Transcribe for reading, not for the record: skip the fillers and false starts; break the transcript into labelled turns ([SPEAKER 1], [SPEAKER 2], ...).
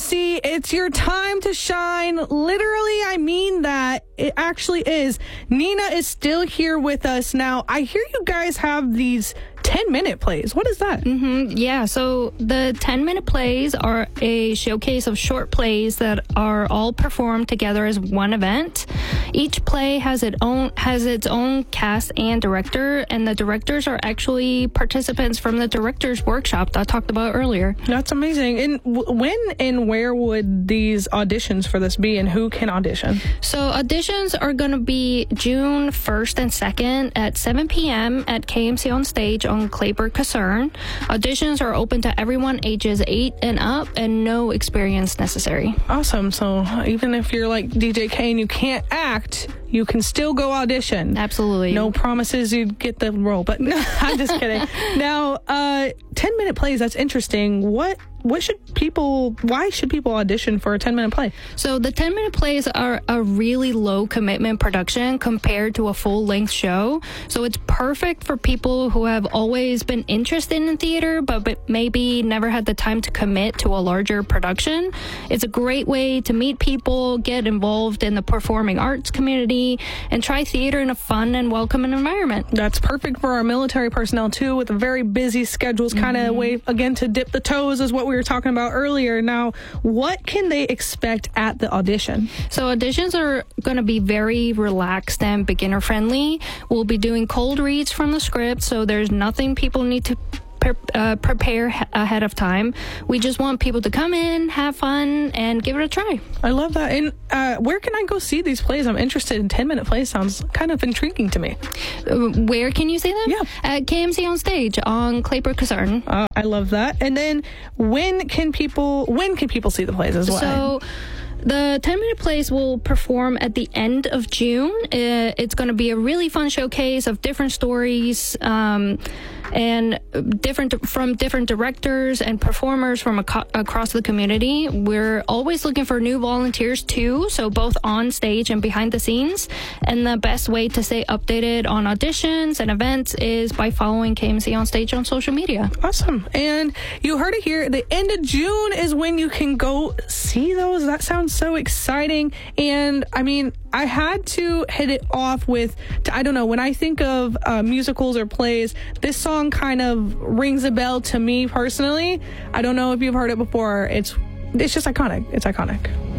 [SPEAKER 1] KMC. It's your time to shine. Literally, I mean that. It actually is. Nina is still here with us now. I hear you guys have these 10-minute plays. What is that?
[SPEAKER 2] Yeah, so the 10-minute plays are a showcase of short plays that are all performed together as one event. Each play has its own cast and director, and the directors are actually participants from the director's workshop that I talked about earlier.
[SPEAKER 1] That's amazing. And when and where would these auditions for this be, and who can audition?
[SPEAKER 2] So auditions are going to be June 1st and 2nd at 7 p.m. at KMC on Stage on Clayburgh Casern. Auditions are open to everyone ages 8 and up, and no experience necessary.
[SPEAKER 1] Awesome. So even if you're like DJ K and you can't act, you can still go audition.
[SPEAKER 2] Absolutely.
[SPEAKER 1] No promises you'd get the role, but no, I'm just kidding. Now, 10-minute plays, that's interesting. Why should people audition for a 10-minute play?
[SPEAKER 2] So the 10-minute plays are a really low commitment production compared to a full-length show. So it's perfect for people who have always been interested in theater, but maybe never had the time to commit to a larger production. It's a great way to meet people, get involved in the performing arts community, and try theater in a fun and welcoming environment.
[SPEAKER 1] That's perfect for our military personnel, too, with a very busy schedules, kind of way, again, to dip the toes is what we were talking about earlier. Now, what can they expect at the audition?
[SPEAKER 2] So auditions are going to be very relaxed and beginner-friendly. We'll be doing cold reads from the script, so there's nothing people need to prepare ahead of time. We just want people to come in, have fun, and give it a try.
[SPEAKER 1] I love that. And where can I go see these plays? I'm interested in 10-minute plays. Sounds kind of intriguing to me.
[SPEAKER 2] Where can you see them?
[SPEAKER 1] Yeah.
[SPEAKER 2] At KMC on Stage on Clayburgh Casern.
[SPEAKER 1] I love that. And then when can people see the plays as well?
[SPEAKER 2] So the 10-minute plays will perform at the end of June. It's going to be a really fun showcase of different stories and different directors and performers from across the community. We're always looking for new volunteers too, so both on stage and behind the scenes. And the best way to stay updated on auditions and events is by following KMC on Stage on social media.
[SPEAKER 1] Awesome. And you heard it here. The end of June is when you can go see those. That sounds so exciting. And I mean, I had to hit it off with, I don't know, when I think of musicals or plays, this song kind of rings a bell to me personally. I don't know if you've heard it before. It's just iconic. It's iconic.